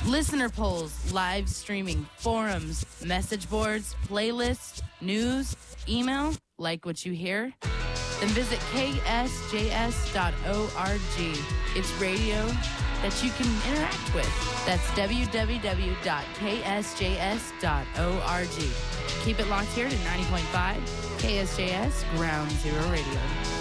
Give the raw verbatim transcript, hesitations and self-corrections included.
Listener polls, live streaming, forums, message boards, playlists, news, email. Like what you hear? Then visit K S J S dot org. It's radio that you can interact with. That's w w w dot k s j s dot org. Keep it locked here to ninety point five K S J S Ground Zero Radio.